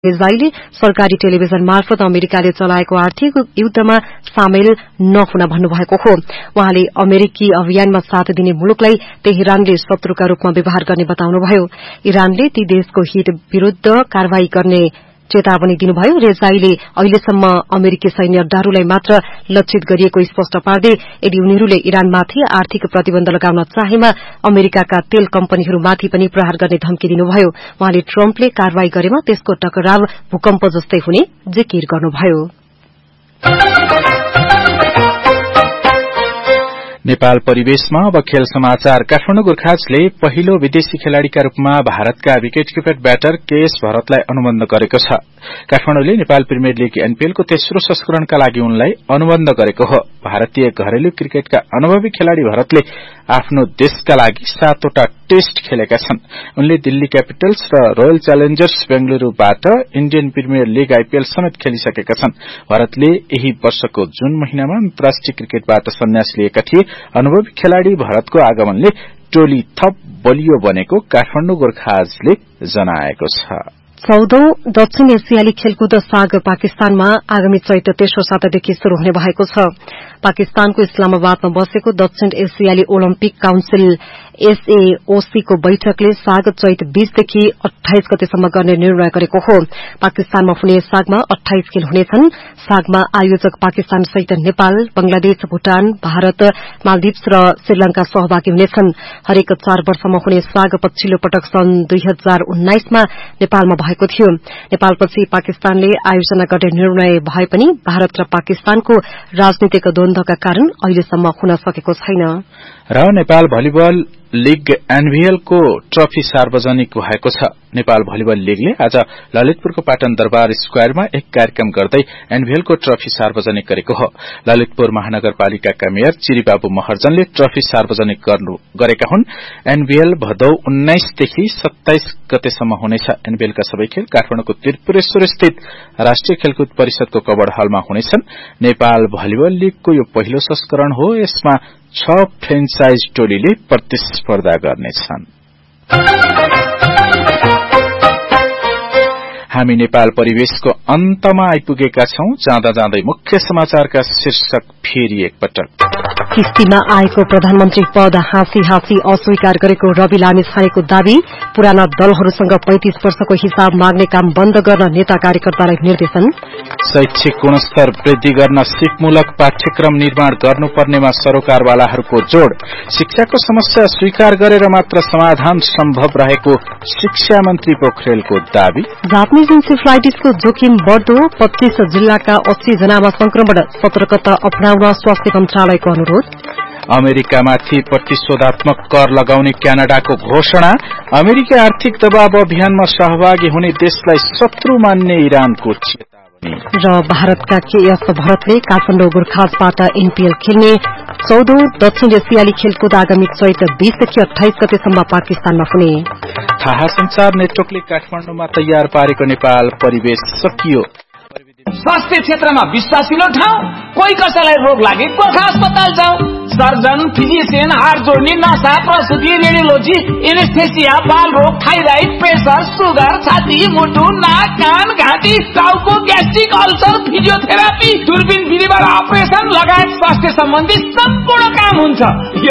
इजरायली सरकारी टेलिभिजन मार्फत अमेरिकाले चलाएको आर्थिक युद्धमा सामेल नहुन भन्नुभएको हो। उहाँले अमेरिकी अभियानमा साथ दिने मुलुकलाई तेहरानले शत्रुका रूपमा व्यवहार गर्ने बताउनुभयो। इरानले ती देशको हित विरूद्ध कारवाही गर्ने चेतावनी दिनुभयो। रेजाईले अहिलेसम्म अमेरिकी सैन्य अड्डाहरूलाई मात्र लक्षित गरिएको स्पष्ट पार्दै यदि उनीहरूले इरानमाथि आर्थिक प्रतिबन्ध लगाउन चाहेमा अमेरिकाका तेल कम्पनीहरूमाथि पनि प्रहार गर्ने धम्की दिनुभयो। उहाँले ट्रम्पले कारवाही गरेमा त्यसको टकराव भूकम्प जस्तै हुने जिकिर गर्नुभयो। नेपाल परिवेशमा अब खेल समाचार। काठमाडौँ गोर्खाजले पहिलो विदेशी खेलाड़ीका रूपमा भारतका विकेटकीपर ब्याटर केएस भरतलाई अनुबन्ध गरेको छ। काठमाडौँले नेपाल प्रिमियर लीग एनपीएलको तेस्रो संस्करणका लागि उनलाई अनुबन्ध गरेको हो। भारतीय घरेलु क्रिकेटका अनुभवी खेलाड़ी भरतले आफ्नो देशका लागि 7 वटा टेस्ट खेलेका छन्। उनले दिल्ली क्यापिटल्स र royal Challengers बेंगलुरूबाट Indian premier league IPL समेत खेलिसकेका छन्। भरतले यही वर्षको जुन महिनामा अन्तर्राष्ट्रिय क्रिकेटबाट सन्यास लिएका थिए। अनुभवी खेलाड़ी भरतको आगमनले टोली थप बलियो बनेको काठमाडौँ गोर्खाजले जनाएको छ। 14औं दक्षिण एसियाली खेलकुद साग पाकिस्तानमा आगामी चैत तेस्रो सातादेखि शुरू हुने भएको छ। पाकिस्तानको इस्लामाबादमा बसेको दक्षिण एसियाली ओलम्पिक काउन्सिल एसएओसी को बैठकले साग चैत 20 देखि 28 गतेसम्म गर्ने निर्णय गरेको हो। पाकिस्तानमा हुने सागमा 28 खेल हुनेछन्। सागमा आयोजक पाकिस्तान सहित नेपाल, बंगलादेश, भूटान, भारत, मालदिप्स र श्रीलंका सहभागी हुनेछन्। हरेक 4 वर्षमा हुने साग पछिल्लो पटक सन् 2019 मा नेपालमा भएको थियो। नेपालपछि पाकिस्तानले आयोजना गर्ने निर्णय भए पनि भारत र पाकिस्तानको राजनीतिक द्वन्द्वका कारण अहिलेसम्म हुन सकेको छैन। र नेपाल भलिबल लीग एनभीएल को ट्रफी सार्वजनिक भएको छ। नेपाल भलिबल लीगले आज ललितपुरको पाटन दरबार स्क्वायरमा एक कार्यक्रम गर्दै एनभीएल को ट्रफी सार्वजनिक गरेको हो। ललितपुर महानगरपालिकाका मेयर चिरीबाबु महर्जनले ट्रफी सार्वजनिक गरेका हुन्। एनभीएल भदौ 19 देखि 27 गतेसम्म हुनेछ। एनभीएलका सबै खेल काठमाडौँको त्रिपुरेश्वर स्थित राष्ट्रिय खेलकुद परिषदको कबड हलमा हुनेछन्। नेपाल भलिबल लीगको यो पहिलो संस्करण हो। यसमा 6 फ्रेन्चाइज टोलीले प्रतिस्पर्धा गर्नेछन्। हामी नेपाल परिवेशको अन्तमा आइपुगेका छौं। जाँदा जाँदै मुख्य समाचारका शीर्षक फेरि एकपटक। किस्तीमा आएको प्रधानमन्त्री पद हाँसी हाँसी अस्वीकार गरेको रवि लामिछानेको दावी। पुराना दलहरूसँग 35 वर्षको हिसाब माग्ने काम बन्द गर्न नेता कार्यकर्तालाई निर्देशन। शैक्षिक गुणस्तर वृद्धि गर्न सिपमूलक पाठ्यक्रम निर्माण गर्नुपर्नेमा सरोकारवालाहरूको जोड़। शिक्षाको समस्या स्वीकार गरेर मात्र समाधान सम्भव रहेको शिक्षा मन्त्री पोखरेलको दावी। जापानीज इन्सेफ्लाइटिसको जोखिम बढ्दो। 25 जिल्लाका 80 जनामा संक्रमण। सतर्कता अपनाउन स्वास्थ्य मन्त्रालयको अनुरोध। अमेरिकामाथि प्रतिशोधात्मक कर लगाउने क्यानाडाको घोषणा। अमेरिकी आर्थिक दबाव अभियानमा सहभागी हुने देशलाई शत्रु मान्ने इरानको चेतावनी। र भारतका केएस भरतले काठमाडौँ गोर्खाजबाट एनपीएल खेल्ने। 14औं दक्षिण एसियाली खेलकुद आगामी चैत 20 देखि 28 गतेसम्म पाकिस्तानमा हुने। थाहा संचार नेटवर्कले काठमाडौँमा तयार पारेको नेपाल परिवेश सकियो। स्वास्थ्य क्षेत्रमा विश्वासिलो ठाउँ। कोही कसैलाई रोग लागे गोर्खा अस्पताल जाऊ। सर्जन, फिजिशियन, हाड जोड्ने, नसा, प्रसुति, रेडियोलोजी, एनेस्थेसिया, बाल रोग, थाइराइड, प्रेसर, सुगर, छाती, मुटु, नाक, कान, घाँटी, टाउको, ग्यास्ट्रिक अल्सर, फिजियोथेरापी, दूरबीन विधिबाट अपरेशन लगायत स्वास्थ्य सम्बन्धी सम्पूर्ण काम हुन्छ।